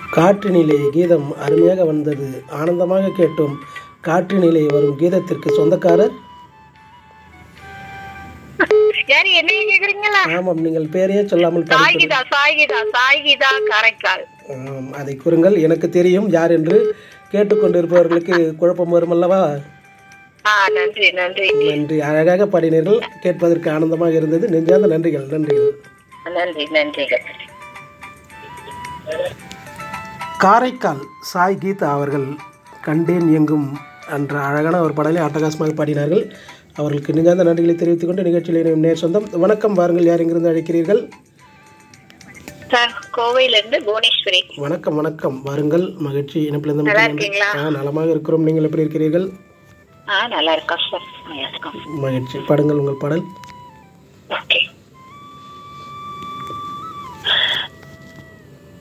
காற்றினிலே கீதம் அருமையாக வந்தது, ஆனந்தமாக கேட்டோம். காற்றினிலே வரும் கீதத்திற்கு சொந்தக்காரர்? யாரு என்னைய கேக்குறீங்களா? ஆமாம், நீங்கள் பேரையே சொல்லாமல் சாய்கிதா சாய்கிதா சாய்கிதா காரைக்கால். அதை கூறுங்கள். எனக்கு தெரியும் யார் என்று. கேட்டுக்கொண்டிருப்பவர்களுக்கு குழப்பம் வரும் அல்லவா? நன்றி நன்றி நன்றி. அழகாக பாடினீர்கள், கேட்பதற்கு ஆனந்தமாக இருந்தது. நெஞ்சார்ந்த நன்றிகள். நன்றிகள். நன்றி நன்றிகள். காரைக்கால் சாய் கீதா அவர்கள் கண்டேன் எங்கும் என்ற அழகான ஒரு பாடலை அட்டகாசமாக பாடினார்கள். அவர்களுக்கு நெஞ்சார்ந்த நன்றிகளை தெரிவித்துக் கொண்டு நிகழ்ச்சியில் இணையும் நேர் சொந்தம். வணக்கம், வாருங்கள். யார் எங்கிருந்து அழைக்கிறீர்கள்? சார், கோவையிலிருந்து புவனேஸ்வரி. வணக்கம் வணக்கம், வாருங்கள். மகிழ்ச்சி. இணைப்பிலிருந்து நல்லா இருக்கீங்களா? நலமாக இருக்கிறோம். நீங்கள் எப்படி இருக்கிறீர்கள்? நல்லா இருக்கோம் சார். நல்லா இருக்கோம். மகிழ்ச்சி. பாடுங்கள் உங்கள் பாடல். ஓகே.